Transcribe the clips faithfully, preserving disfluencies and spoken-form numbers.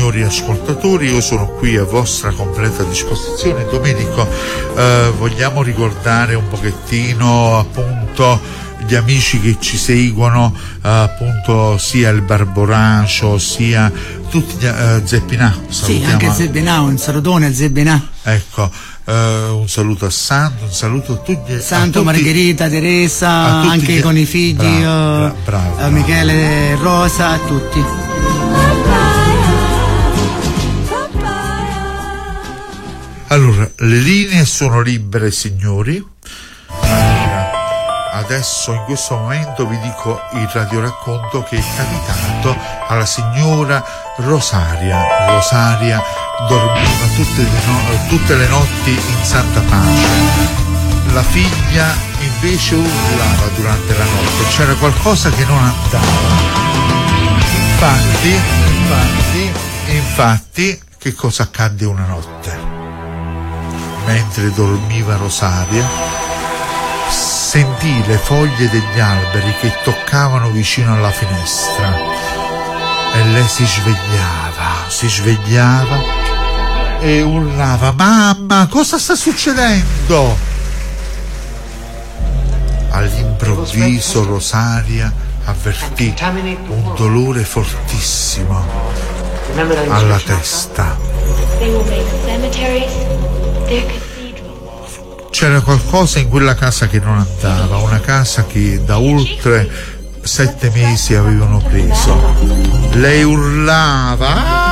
signori ascoltatori, io sono qui a vostra completa disposizione. Domenico, eh, vogliamo ricordare un pochettino appunto gli amici che ci seguono, eh, appunto sia il Barboracio sia tutti gli eh, Zeppinà. Sì, anche Zeppinà, un salutone a Zeppinà. Ecco, eh, un saluto a Santo, un saluto a tutti. Santo, a tutti, Margherita, Teresa, anche gli... con i figli, bravo, uh, bravo, bravo. Michele, Rosa, a tutti. Allora, le linee sono libere, signori. Adesso in questo momento vi dico il radioracconto che è capitato alla signora Rosaria. Rosaria dormiva tutte le, no- tutte le notti in santa pace. La figlia invece urlava durante la notte, c'era qualcosa che non andava. Infatti, infatti, infatti, che cosa accadde una notte? Mentre dormiva Rosaria, sentì le foglie degli alberi che toccavano vicino alla finestra e lei si svegliava, si svegliava e urlava: mamma, cosa sta succedendo? All'improvviso Rosaria avvertì un dolore fortissimo alla testa. C'era qualcosa in quella casa che non andava, una casa che da oltre sette mesi avevano preso. Lei urlava,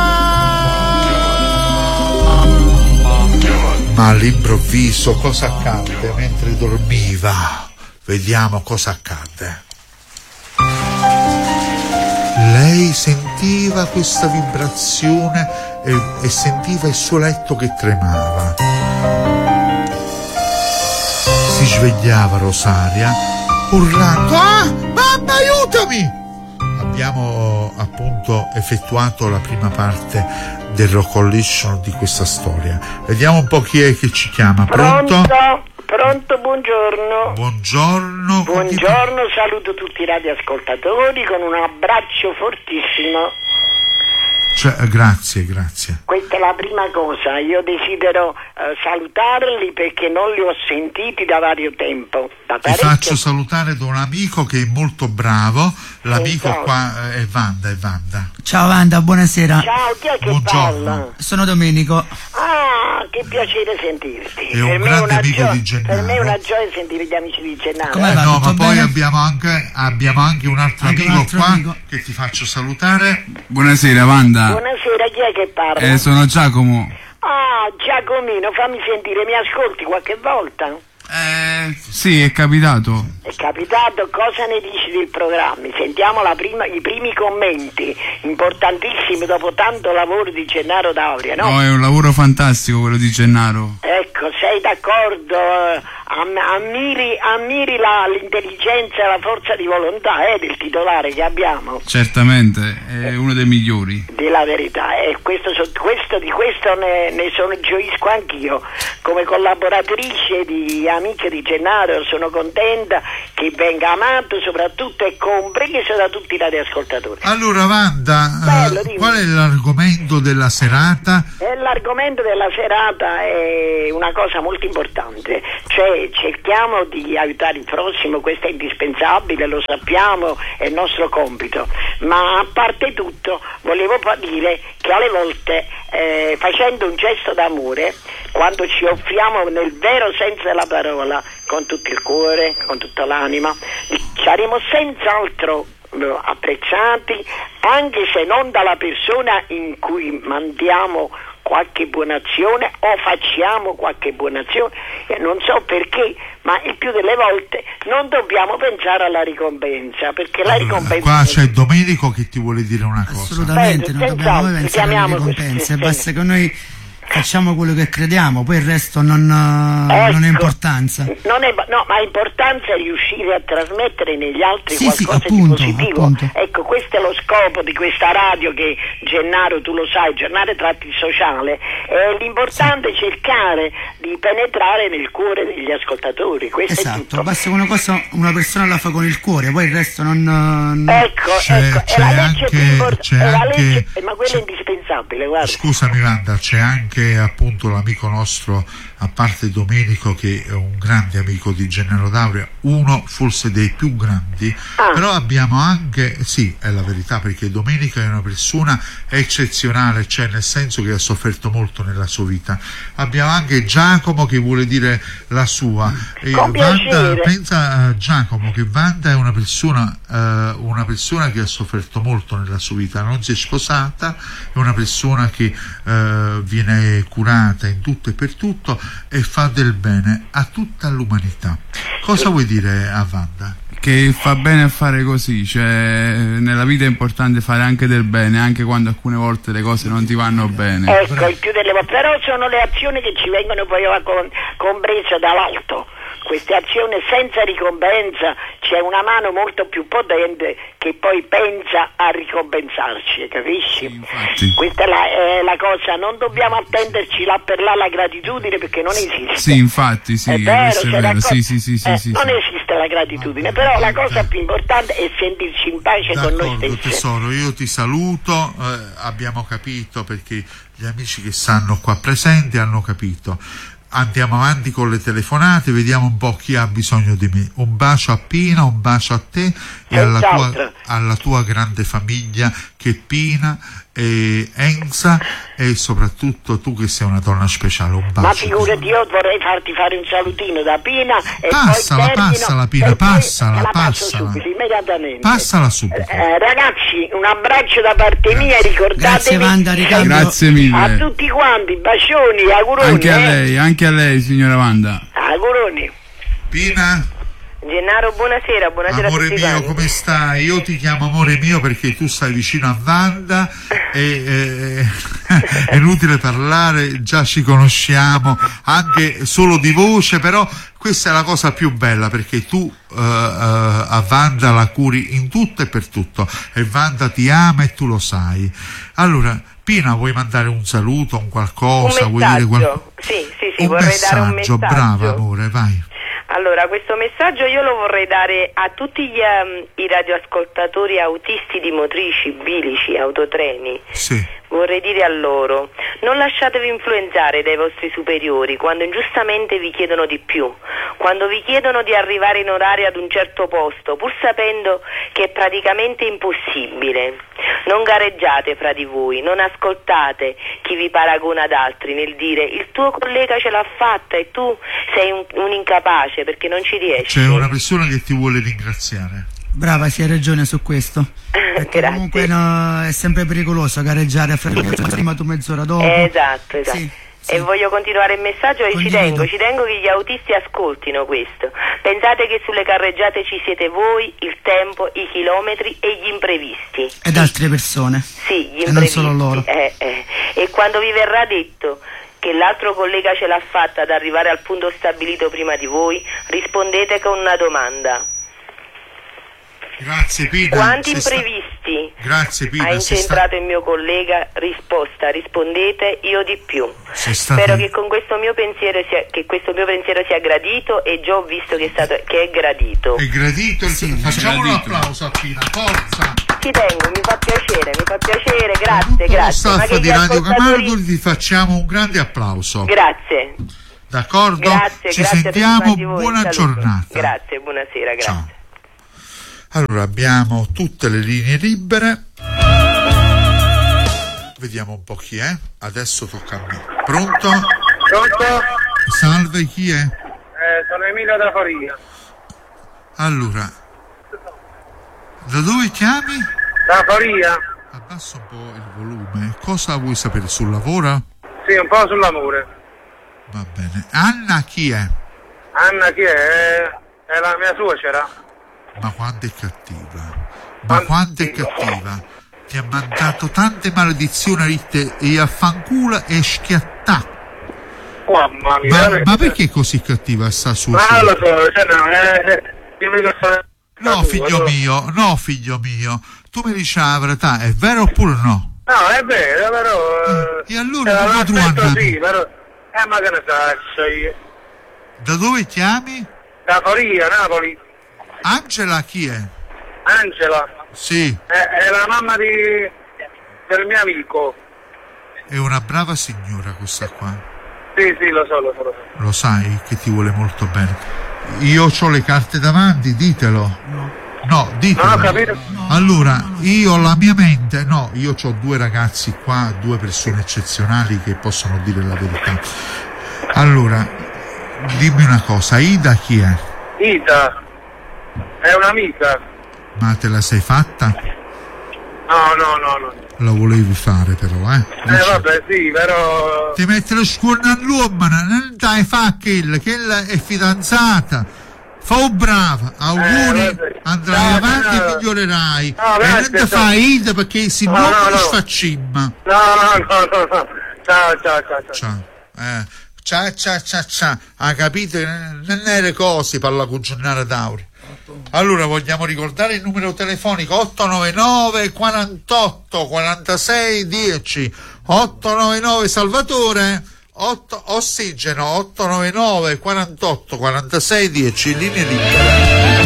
ma all'improvviso cosa accadde mentre dormiva? Vediamo cosa accadde. Lei sentiva questa vibrazione e, e sentiva il suo letto che tremava. Si svegliava Rosaria urlando: ah, mamma, aiutami! Abbiamo appunto effettuato la prima parte del recollection di questa storia. Vediamo un po' chi è che ci chiama. Pronto? Pronto, Pronto buongiorno. Buongiorno. Buongiorno, saluto tutti i radioascoltatori con un abbraccio fortissimo. Cioè, grazie, grazie. Questa è la prima cosa. Io desidero eh, salutarli perché non li ho sentiti da vario tempo. Da Ti faccio salutare da un amico che è molto bravo. L'amico esatto. qua è Wanda, è Wanda. Ciao Wanda, buonasera. Ciao, chi è che Buongiorno. parla? Sono Domenico. Ah, che piacere sentirti. È un per me grande una amico gio- di Gennaro. Per me è una gioia sentire gli amici di Gennaro. Come Eh, va? no, Tutto ma poi bene? abbiamo anche, abbiamo anche un altro Anche un amico altro qua amico. che ti faccio salutare. Buonasera Wanda. Buonasera, chi è che parla? Eh, sono Giacomo. Ah, Giacomino, fammi sentire, mi ascolti qualche volta? Eh, sì, è capitato. È capitato, cosa ne dici del programma? Sentiamo la prima, i primi commenti, importantissimi dopo tanto lavoro di Gennaro D'Auria, no? No, è un lavoro fantastico quello di Gennaro. Ecco, sei d'accordo? Am- ammiri ammiri la, l'intelligenza e la forza di volontà eh, del titolare che abbiamo. Certamente, è uno dei migliori. Di la verità, e questo, so- questo, di questo ne, ne sono gioisco anch'io. Come collaboratrice di Amiche di Gennaro sono contenta che venga amato soprattutto e compreso da tutti i radioascoltatori. Allora Wanda, Bello, eh, dimmi. qual è l'argomento della serata? E l'argomento della serata è una cosa molto importante, cioè cerchiamo di aiutare il prossimo, questo è indispensabile, lo sappiamo, è il nostro compito, ma a parte tutto volevo pa- dire che alle volte eh, facendo un gesto d'amore, quando ci offriamo nel vero senso della parola, con tutto il cuore, con tutta l'anima, saremo senz'altro eh, apprezzati, anche se non dalla persona in cui mandiamo qualche buona azione o facciamo qualche buona azione, e non so perché, ma il più delle volte non dobbiamo pensare alla ricompensa, perché la Allora, ricompensa qua c'è Domenico che ti vuole dire una cosa. Assolutamente, Beh, non dobbiamo mai senz'altro, pensare alle chiamiamo ricompense, così, basta sì. che noi facciamo quello che crediamo, poi il resto non, Ecco, non è importanza. Non è, no, ma l'importanza è riuscire a trasmettere negli altri Sì, sì, qualcosa appunto, di positivo. appunto. Ecco, questo è lo scopo di questa radio che, Gennaro, tu lo sai, giornale tratti sociale. È l'importante è cercare di penetrare nel cuore degli ascoltatori. Questo è Esatto, tutto. basta che una cosa una persona la fa con il cuore, poi il resto non... non... Ecco, C'è- ecco, c'è è la legge anche- più importante, c'è è la anche- legge, eh, ma quella c'è- è indispensabile, guarda. Scusami Wanda, c'è anche appunto l'amico nostro, a parte Domenico, che è un grande amico di Gennaro D'Auria, uno forse dei più grandi, Ah. però abbiamo anche, sì, è la verità, perché Domenico è una persona eccezionale, cioè nel senso che ha sofferto molto nella sua vita. Abbiamo anche Giacomo che vuole dire la sua. E Con Wanda, piacere. pensa a Giacomo che Wanda è una persona, eh, una persona che ha sofferto molto nella sua vita, non si è sposata, è una persona che eh, viene curata in tutto e per tutto e fa del bene a tutta l'umanità. Cosa vuoi dire a Wanda? Che fa bene a fare così, cioè nella vita è importante fare anche del bene, anche quando alcune volte le cose non ti vanno bene. Ecco, il più delle volte, però sono le azioni che ci vengono poi con, comprese dall'alto. Queste azioni senza ricompensa, c'è una mano molto più potente che poi pensa a ricompensarci, capisci? Sì, infatti. Questa è la, è la cosa, non dobbiamo attenderci là per là la gratitudine perché non esiste. Sì, infatti, sì, è vero, questo è sei vero, d'accordo? sì, sì, sì, sì, Eh, sì, non sì. esiste la gratitudine, però la cosa più importante è sentirci in pace con noi D'accordo stessi. tesoro, io ti saluto, eh, abbiamo capito, perché gli amici che stanno qua presenti hanno capito. Andiamo avanti con le telefonate, vediamo un po' chi ha bisogno di me. Un bacio a Pina, un bacio a te e alla tua, Senz'altro. alla tua grande famiglia che è Pina e Enza, e soprattutto tu che sei una donna speciale. Un bacio. Ma figurati, io vorrei farti fare un salutino da Pina e Passala, poi termino, passala, Pina, e poi passala, te la passo passala. subito, immediatamente. Passala subito. Eh, ragazzi, un abbraccio da parte mia, Grazie, ricordatevi Wanda, ricambio. Grazie a mille. tutti quanti, bacioni, auguroni. Anche a eh. lei, anche a lei, signora Wanda. Auguroni. Pina, Gennaro, buonasera, buonasera amore a tutti mio, quanti. come stai? Io ti chiamo amore mio perché tu stai vicino a Wanda e eh, è inutile parlare, già ci conosciamo anche solo di voce, però questa è la cosa più bella, perché tu eh, eh, a Wanda la curi in tutto e per tutto e Wanda ti ama e tu lo sai. Allora, Pina, vuoi mandare un saluto, un qualcosa? Un Vuoi dire qual- messaggio, sì, sì, sì, un vorrei messaggio, dare un messaggio. brava amore, vai. Allora, questo messaggio io lo vorrei dare a tutti gli, um, i radioascoltatori autisti di motrici, bilici, autotreni. Sì. Vorrei dire a loro, non lasciatevi influenzare dai vostri superiori quando ingiustamente vi chiedono di più, quando vi chiedono di arrivare in orario ad un certo posto, pur sapendo che è praticamente impossibile. Non gareggiate fra di voi, non ascoltate chi vi paragona ad altri nel dire il tuo collega ce l'ha fatta e tu sei un, un incapace perché non ci riesci. C'è una persona che ti vuole ringraziare. Brava, sì, hai ragione su questo. Perché Grazie. comunque no, è sempre pericoloso gareggiare fra prima tu mezz'ora dopo. Esatto, esatto. Sì, sì. E voglio continuare il messaggio e ci Condivido. tengo, ci tengo che gli autisti ascoltino questo. Pensate che sulle carreggiate ci siete voi, il tempo, i chilometri e gli imprevisti. Ed altre persone. Sì, gli E non imprevisti. solo loro. Eh, eh. E quando vi verrà detto che l'altro collega ce l'ha fatta ad arrivare al punto stabilito prima di voi, rispondete con una domanda. Grazie Pina. Quanti Sei sta- imprevisti Grazie Pina. ha sei sta- incentrato il mio collega? Risposta, rispondete io di più. sei stata- Spero che con questo mio pensiero sia, che questo mio pensiero sia gradito e già ho visto che è, stato, che è gradito. È gradito il... Sì, Facciamo un gradito. applauso a Pina, forza. Ci tengo, mi fa piacere, mi fa piacere, Tutto grazie, lo grazie. staff che di gli Radio ascoltatori- Camargo ti facciamo un grande applauso. Grazie, D'accordo? grazie, Ci grazie a tutti sentiamo, quanti voi, buona saluto. giornata. Grazie, buonasera, grazie. Ciao. Allora, abbiamo tutte le linee libere. Vediamo un po' chi è. Adesso tocca a me. Pronto? Pronto? Salve, chi è? Eh, sono Emilio da Foria. Allora, da dove chiami? Da Foria? Abbassa un po' il volume. Cosa vuoi sapere sul lavoro? Sì, un po' sull'amore. Va bene. Anna chi è? Anna chi è? È la mia suocera. Ma quanto è cattiva. Ma Quanto- quanto è cattiva. ti ha mandato tante maledizioni a ritte e a fanculo e schiattà. Mamma mia. Ma, veramente. ma perché è così cattiva sta sua? Ma non lo so, cioè no, eh, dimmi che fa- No, figlio mio, no, figlio mio. Tu mi dici la verità, è vero oppure no? No, è vero, però... E allora eh, come tu l'aspetto andavi? sì, però... Eh, ma che ne faccio io? Da dove chiami? Da Foria, Napoli. Angela chi è? Angela. Sì, È, è la mamma di... del mio amico. è una brava signora questa qua. Sì, sì, lo so, lo so, lo so. Lo sai che ti vuole molto bene. Io ho le carte davanti, ditelo. No, ditelo. Non ho capito. Allora, io la mia mente, no, io ho due ragazzi qua, due persone eccezionali che possono dire la verità. Allora, dimmi una cosa, Ida chi è? Ida. È un'amica. Ma te la sei fatta? No, no, no, no. La volevi fare però, eh? Eh, vabbè, sì, però... Ti metti lo scuorno all'uomo, non dai fa quella, quella è fidanzata. Fa brava, auguri, Eh, vabbè. andrai No, avanti no, e no. migliorerai. No, e grazie, non ti ciao. fai Ida perché se No, no no, non no. sfaccimma. No, no, no, no, no. Ciao, ciao, ciao, ciao. Ciao. Eh, ciao, ciao, ciao, ciao. Ha capito? Non era così per la cuginara d'Auri. Allora vogliamo ricordare il numero telefonico otto nove nove quarantotto quarantasei dieci otto nove nove Salvatore otto, ossigeno otto nove nove quarantotto quarantasei dieci linee libere.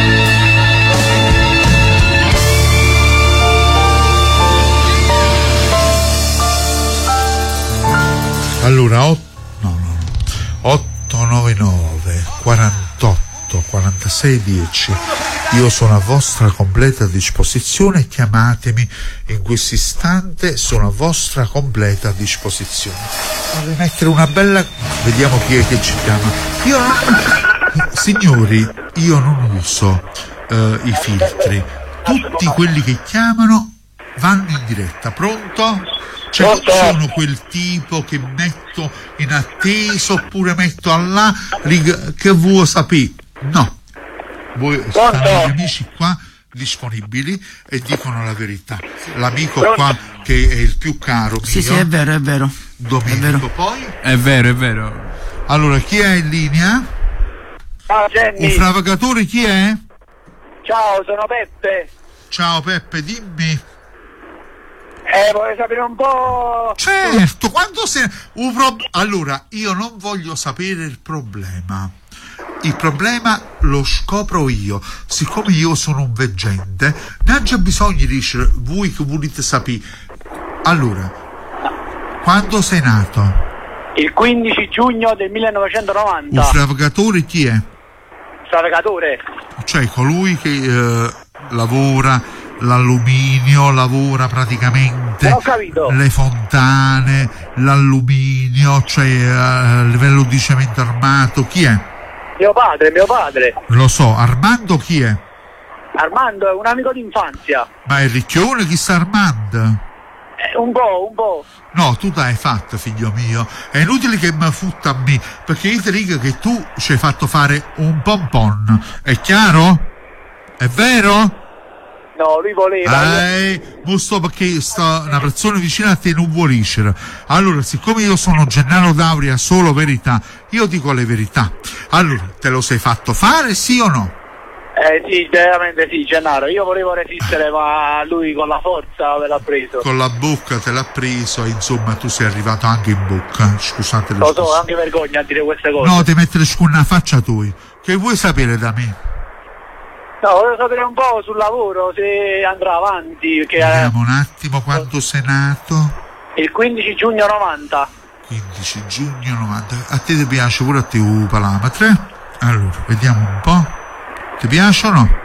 Allora otto, no, no, no. otto nove nove quarantotto quarantasei dieci. Io sono a vostra completa disposizione, chiamatemi in questo istante, sono a vostra completa disposizione. Vorrei mettere una bella, vediamo chi è che ci chiama. Io non... signori, io non uso uh, i filtri, tutti quelli che chiamano vanno in diretta. Pronto? Cioè, non sono quel tipo che metto in attesa oppure metto allà che vuoi sapere. No, voi stanno gli amici qua disponibili e dicono la verità. L'amico qua che è il più caro mio, Sì, sì, è vero, è vero. Domenico, È vero. poi È vero, è vero. allora chi è in linea? Ciao, Un Jenny. fravagatore chi è? Ciao, sono Peppe. Ciao Peppe, dimmi. Eh, vorrei sapere un po'... Certo, quando se un prob- allora io non voglio sapere il problema. Il problema lo scopro io. Siccome io sono un veggente, non c'è bisogno di dire voi che volete sapere. Allora, quando sei nato? Il quindici giugno del Un millenovecentonovanta. fravagatore chi è? Navigatore. Cioè colui che eh, lavora l'alluminio, lavora praticamente Non ho capito. le fontane, l'alluminio, cioè eh, a livello di cemento armato, chi è? Mio padre, mio padre. Lo so, Armando chi è? Armando è un amico d'infanzia. Ma è ricchione chi sta Armando? Eh, un po', un po'. No, tu l'hai fatto, figlio mio. È inutile che mi futta a me, perché io ti dico che tu ci hai fatto fare un pompon. È chiaro? È vero? No, lui voleva. Eh, giusto perché sta una persona vicina a te non vuole dicere. Allora, siccome io sono Gennaro D'Auria, solo verità, io dico le verità. Allora, te lo sei fatto fare, sì o no? Eh sì, veramente sì, Gennaro. Io volevo resistere, ma lui con la forza me l'ha preso. Con la bocca te l'ha preso, e insomma tu sei arrivato anche in bocca. Scusate Lo so, scusa. anche vergogna a dire queste cose. No, ti mettere scu una faccia tu. Che vuoi sapere da me? No, volevo sapere un po' sul lavoro, se andrà avanti, perché Vediamo un attimo quando sei nato. è il quindici giugno novanta. quindici giugno novanta. A te ti piace pure a te un parametro? Allora, vediamo un po'. Ti piace o no?